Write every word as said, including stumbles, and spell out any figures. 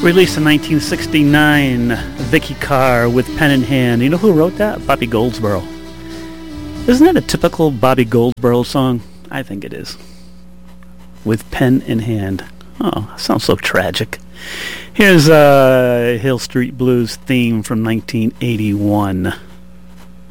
Released in nineteen sixty-nine, Vicky Carr with Pen in Hand. You know who wrote that? Bobby Goldsboro. Isn't that a typical Bobby Goldsboro song? I think it is. With Pen in Hand. Oh, sounds so tragic. Here's a Hill Street Blues theme from nineteen eighty-one.